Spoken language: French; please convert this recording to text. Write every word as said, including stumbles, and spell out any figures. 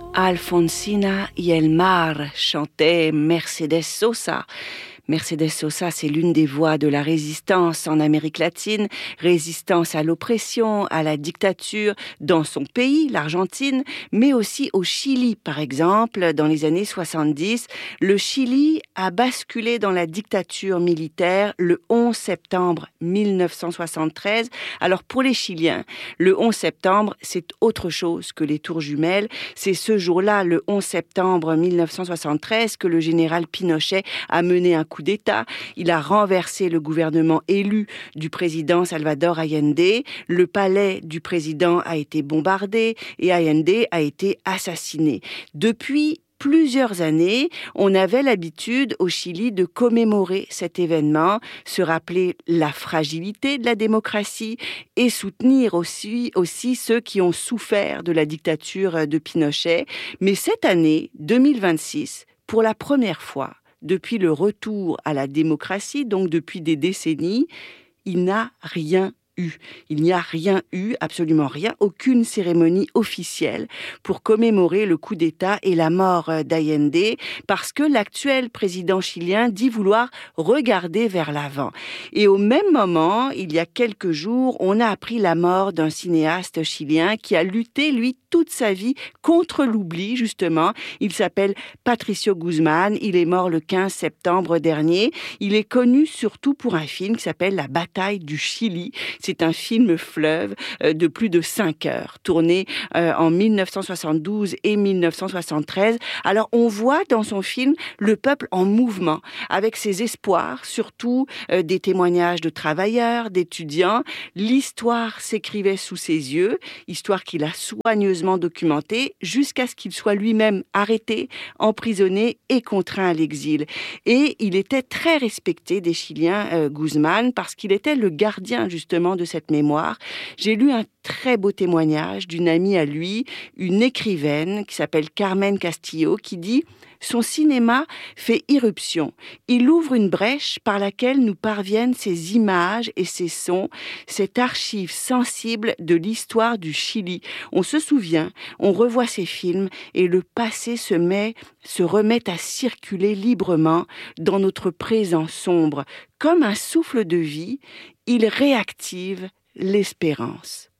Alfonsina y el mar, chantait Mercedes Sosa. Mercedes Sosa, c'est l'une des voix de la résistance en Amérique latine, résistance à l'oppression, à la dictature dans son pays, l'Argentine, mais aussi au Chili, par exemple. Dans les années soixante-dix, le Chili a basculé dans la dictature militaire le onze septembre mille neuf cent soixante-treize. Alors pour les Chiliens, le onze septembre, c'est autre chose que les tours jumelles. C'est ce jour-là, le onze septembre mille neuf cent soixante-treize, que le général Pinochet a mené un coup d'État. Il a renversé le gouvernement élu du président Salvador Allende. Le palais du président a été bombardé et Allende a été assassiné. Depuis plusieurs années, on avait l'habitude au Chili de commémorer cet événement, se rappeler la fragilité de la démocratie et soutenir aussi, aussi ceux qui ont souffert de la dictature de Pinochet. Mais cette année, deux mille vingt-six, pour la première fois, depuis le retour à la démocratie, donc depuis des décennies, il n'a rien eu. Il n'y a rien eu, absolument rien, aucune cérémonie officielle pour commémorer le coup d'État et la mort d'Allende, parce que l'actuel président chilien dit vouloir regarder vers l'avant. Et au même moment, il y a quelques jours, on a appris la mort d'un cinéaste chilien qui a lutté, lui, toute sa vie contre l'oubli, justement. Il s'appelle Patricio Guzmán. Il est mort le quinze septembre dernier. Il est connu surtout pour un film qui s'appelle La bataille du Chili. C'est un film fleuve de plus de cinq heures, tourné en mille neuf cent soixante-douze et mille neuf cent soixante-treize. Alors, on voit dans son film le peuple en mouvement, avec ses espoirs, surtout des témoignages de travailleurs, d'étudiants. L'histoire s'écrivait sous ses yeux, histoire qu'il a soigneusement documentée, jusqu'à ce qu'il soit lui-même arrêté, emprisonné et contraint à l'exil. Et il était très respecté des Chiliens, euh, Guzmán, parce qu'il était le gardien, justement, de cette mémoire. J'ai lu un très beau témoignage d'une amie à lui, une écrivaine qui s'appelle Carmen Castillo, qui dit « Son cinéma fait irruption. Il ouvre une brèche par laquelle nous parviennent ces images et ces sons, cette archive sensible de l'histoire du Chili. On se souvient, on revoit ces films et le passé se met, se remet à circuler librement dans notre présent sombre. Comme un souffle de vie, il réactive l'espérance. »